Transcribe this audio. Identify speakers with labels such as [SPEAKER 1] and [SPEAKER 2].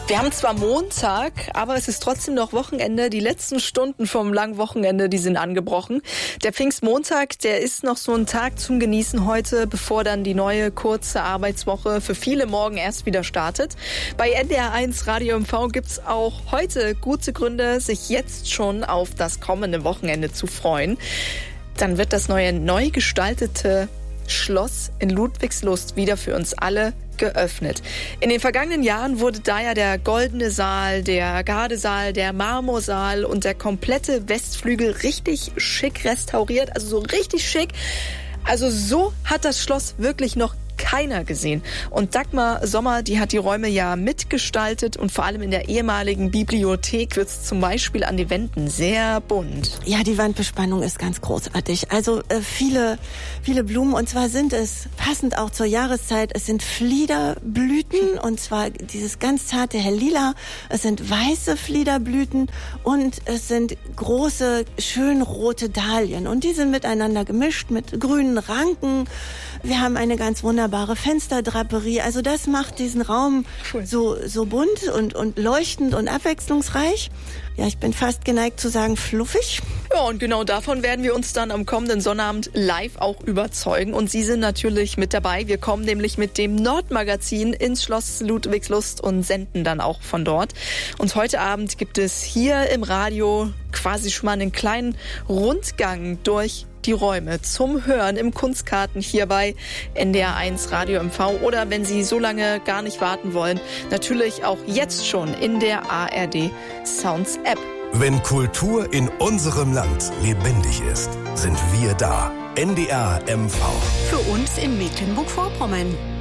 [SPEAKER 1] Wir haben zwar Montag, aber es ist trotzdem noch Wochenende. Die letzten Stunden vom langen Wochenende, die sind angebrochen. Der Pfingstmontag, der ist noch so ein Tag zum Genießen heute, bevor dann die neue kurze Arbeitswoche für viele morgen erst wieder startet. Bei NDR1 Radio MV gibt's auch heute gute Gründe, sich jetzt schon auf das kommende Wochenende zu freuen. Dann wird das neue, neu gestaltete Schloss in Ludwigslust wieder für uns alle geöffnet. In den vergangenen Jahren wurde da ja der Goldene Saal, der Gardesaal, der Marmorsaal und der komplette Westflügel richtig schick restauriert, also so richtig schick. Also so hat das Schloss wirklich noch keiner gesehen. Und Dagmar Sommer, die hat die Räume ja mitgestaltet und vor allem in der ehemaligen Bibliothek wird es zum Beispiel an den Wänden sehr bunt.
[SPEAKER 2] Ja, die Wandbespannung ist ganz großartig. Also viele Blumen, und zwar sind es, passend auch zur Jahreszeit, es sind Fliederblüten, und zwar dieses ganz zarte Hell-Lila, es sind weiße Fliederblüten und es sind große, schön rote Dahlien. Und die sind miteinander gemischt mit grünen Ranken. Wir haben eine ganz wunderbare Fensterdraperie. Also das macht diesen Raum so bunt und leuchtend und abwechslungsreich. Ja, ich bin fast geneigt zu sagen fluffig.
[SPEAKER 1] Ja, und genau davon werden wir uns dann am kommenden Sonnabend live auch überzeugen. Und Sie sind natürlich mit dabei. Wir kommen nämlich mit dem Nordmagazin ins Schloss Ludwigslust und senden dann auch von dort. Und heute Abend gibt es hier im Radio quasi schon mal einen kleinen Rundgang durch die Räume zum Hören im Kunstkarten hier bei NDR1 Radio MV oder wenn Sie so lange gar nicht warten wollen, natürlich auch jetzt schon in der ARD Sounds App.
[SPEAKER 3] Wenn Kultur in unserem Land lebendig ist, sind wir da. NDR MV.
[SPEAKER 4] Für uns in Mecklenburg-Vorpommern.